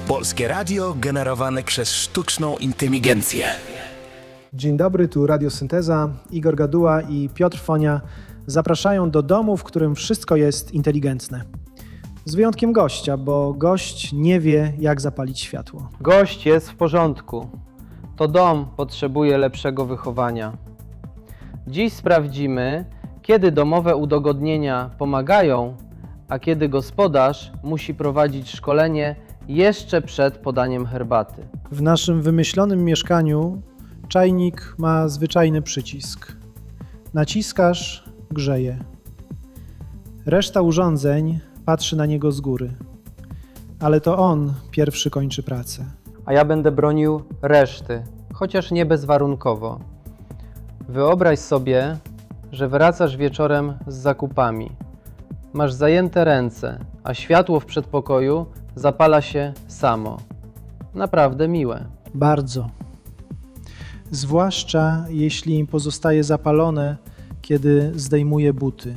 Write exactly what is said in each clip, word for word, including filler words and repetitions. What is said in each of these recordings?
Polskie radio generowane przez sztuczną inteligencję. Dzień dobry, tu Radiosynteza. Igor Gaduła i Piotr Fonia zapraszają do domu, w którym wszystko jest inteligentne. Z wyjątkiem gościa, bo gość nie wie, jak zapalić światło. Gość jest w porządku. To dom potrzebuje lepszego wychowania. Dziś sprawdzimy, kiedy domowe udogodnienia pomagają, a kiedy gospodarz musi prowadzić szkolenie jeszcze przed podaniem herbaty. W naszym wymyślonym mieszkaniu czajnik ma zwyczajny przycisk. Naciskasz, grzeje. Reszta urządzeń patrzy na niego z góry. Ale to on pierwszy kończy pracę. A ja będę bronił reszty, chociaż nie bezwarunkowo. Wyobraź sobie, że wracasz wieczorem z zakupami. Masz zajęte ręce, a światło w przedpokoju zapala się samo. Naprawdę miłe. Bardzo. Zwłaszcza jeśli pozostaje zapalone, kiedy zdejmuje buty.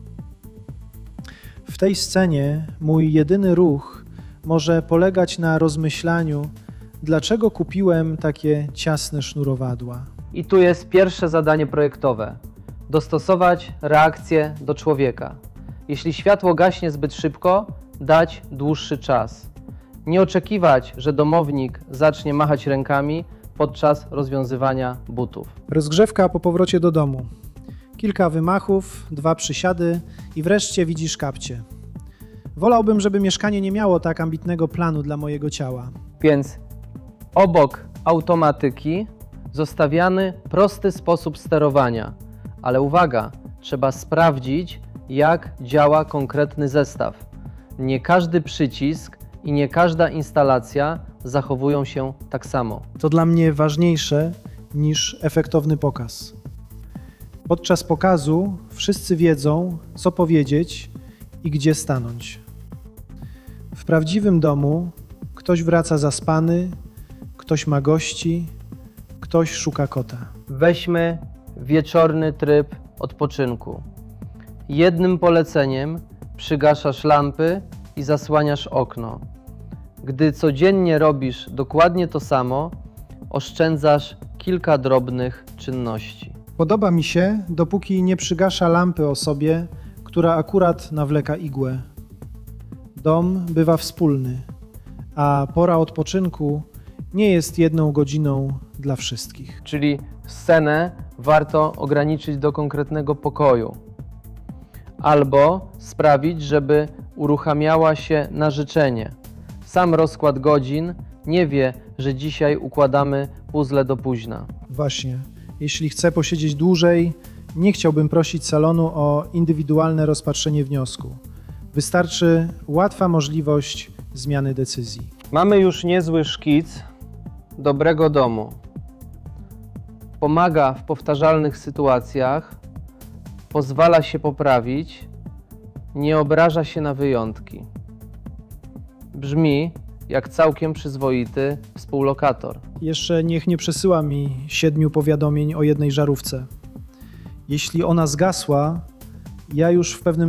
W tej scenie mój jedyny ruch może polegać na rozmyślaniu, dlaczego kupiłem takie ciasne sznurowadła. I tu jest pierwsze zadanie projektowe. Dostosować reakcję do człowieka. Jeśli światło gaśnie zbyt szybko, dać dłuższy czas. Nie oczekiwać, że domownik zacznie machać rękami podczas rozwiązywania butów. Rozgrzewka po powrocie do domu. Kilka wymachów, dwa przysiady i wreszcie widzisz kapcie. Wolałbym, żeby mieszkanie nie miało tak ambitnego planu dla mojego ciała. Więc obok automatyki zostawiany prosty sposób sterowania. Ale uwaga, trzeba sprawdzić, jak działa konkretny zestaw. Nie każdy przycisk i nie każda instalacja zachowują się tak samo. To dla mnie ważniejsze niż efektowny pokaz. Podczas pokazu wszyscy wiedzą, co powiedzieć i gdzie stanąć. W prawdziwym domu ktoś wraca zaspany, ktoś ma gości, ktoś szuka kota. Weźmy wieczorny tryb odpoczynku. Jednym poleceniem przygaszasz lampy i zasłaniasz okno. Gdy codziennie robisz dokładnie to samo, oszczędzasz kilka drobnych czynności. Podoba mi się, dopóki nie przygasza lampy osobie, która akurat nawleka igłę. Dom bywa wspólny, a pora odpoczynku nie jest jedną godziną dla wszystkich. Czyli scenę warto ograniczyć do konkretnego pokoju. Albo sprawić, żeby uruchamiała się na życzenie. Sam rozkład godzin nie wie, że dzisiaj układamy puzzle do późna. Właśnie. Jeśli chcę posiedzieć dłużej, nie chciałbym prosić salonu o indywidualne rozpatrzenie wniosku. Wystarczy łatwa możliwość zmiany decyzji. Mamy już niezły szkic dobrego domu. Pomaga w powtarzalnych sytuacjach, pozwala się poprawić, nie obraża się na wyjątki. Brzmi jak całkiem przyzwoity współlokator. Jeszcze niech nie przesyła mi siedmiu powiadomień o jednej żarówce. Jeśli ona zgasła, ja już w pewnym